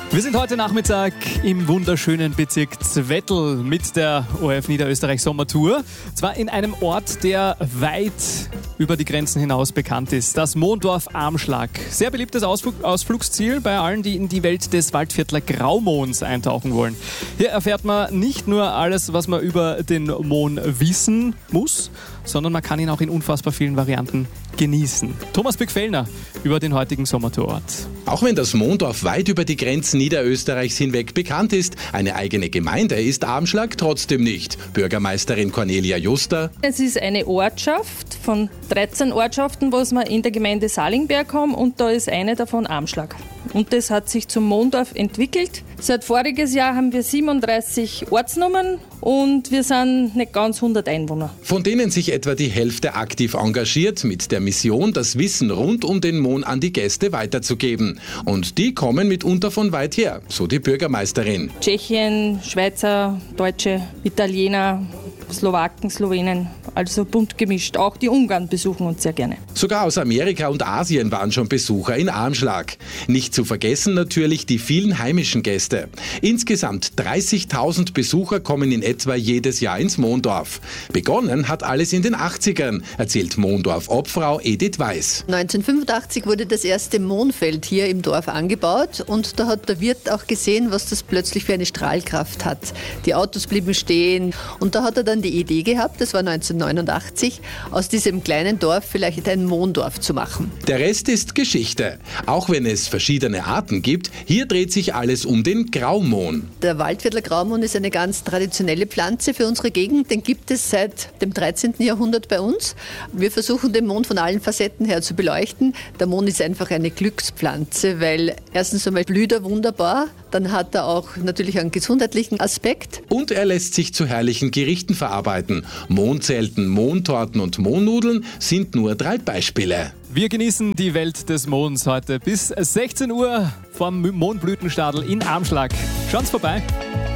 Wir sind heute Nachmittag im wunderschönen Bezirk Zwettl mit der ORF Niederösterreich Sommertour. Zwar in einem Ort, der weit über die Grenzen hinaus bekannt ist. Das Mondorf Amschlag. Sehr beliebtes Ausflugsziel bei allen, die in die Welt des Waldviertler Graumohns eintauchen wollen. Hier erfährt man nicht nur alles, was man über den Mohn wissen muss, sondern man kann ihn auch in unfassbar vielen Varianten genießen. Thomas Bück-Fellner über den heutigen Sommertourort. Auch wenn das Mondorf weit über die Grenzen Niederösterreichs hinweg bekannt ist, eine eigene Gemeinde ist Amschlag trotzdem nicht. Bürgermeisterin Cornelia Juster. Es ist eine Ortschaft von 13 Ortschaften, was wir in der Gemeinde Salingberg haben, und da ist eine davon Amschlag. Und das hat sich zum Mondorf entwickelt. Seit voriges Jahr haben wir 37 Ortsnummern und wir sind nicht ganz 100 Einwohner. Von denen sich etwa die Hälfte aktiv engagiert, mit der Mission, das Wissen rund um den Mohn an die Gäste weiterzugeben. Und die kommen mitunter von weit her, so die Bürgermeisterin. Tschechien, Schweizer, Deutsche, Italiener, Slowaken, Slowenen, also bunt gemischt. Auch die Ungarn besuchen uns sehr gerne. Sogar aus Amerika und Asien waren schon Besucher in Amschlag. Nicht zu vergessen natürlich die vielen heimischen Gäste. Insgesamt 30.000 Besucher kommen in etwa jedes Jahr ins Mondorf. Begonnen hat alles in den 80ern, erzählt Mondorf-Obfrau Edith Weiß. 1985 wurde das erste Mohnfeld hier im Dorf angebaut und da hat der Wirt auch gesehen, was das plötzlich für eine Strahlkraft hat. Die Autos blieben stehen und da hat er dann die Idee gehabt, das war 1989, aus diesem kleinen Dorf vielleicht ein Mohndorf zu machen. Der Rest ist Geschichte. Auch wenn es verschiedene Arten gibt, hier dreht sich alles um den Graumohn. Der Waldviertler Graumohn ist eine ganz traditionelle Pflanze für unsere Gegend. Den gibt es seit dem 13. Jahrhundert bei uns. Wir versuchen den Mohn von allen Facetten her zu beleuchten. Der Mohn ist einfach eine Glückspflanze, weil erstens einmal blüht er wunderbar, dann hat er auch natürlich einen gesundheitlichen Aspekt. Und er lässt sich zu herrlichen Gerichten verarbeiten. Mohnzelten, Mohntorten und Mohnnudeln sind nur 3 Beispiele. Wir genießen die Welt des Mohns heute bis 16 Uhr vom Mohnblütenstadel in Amschlag. Schaut's vorbei.